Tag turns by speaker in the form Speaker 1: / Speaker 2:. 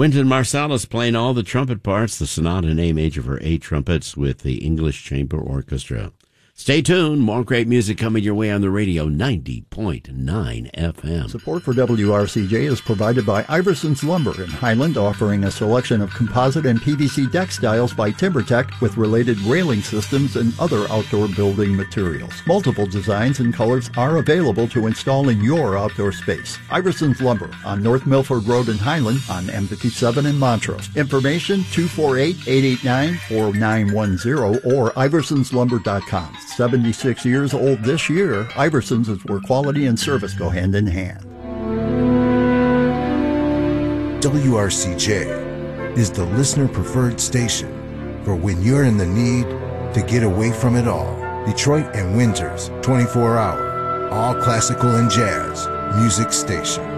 Speaker 1: Wynton Marsalis playing all the trumpet parts, the Sonata in A major for 8 trumpets with the English Chamber Orchestra. Stay tuned. More great music coming your way on the radio, 90.9 FM.
Speaker 2: Support for WRCJ is provided by Iverson's Lumber in Highland, offering a selection of composite and PVC deck styles by TimberTech with related railing systems and other outdoor building materials. Multiple designs and colors are available to install in your outdoor space. Iverson's Lumber on North Milford Road in Highland on M57 in Montrose. Information 248-889-4910 or iversonslumber.com. 76 years old this year, Iversons is where quality and service go hand in hand.
Speaker 3: WRCJ is the listener-preferred station for when you're in the need to get away from it all. Detroit and Windsor's 24-hour, all classical and jazz music station.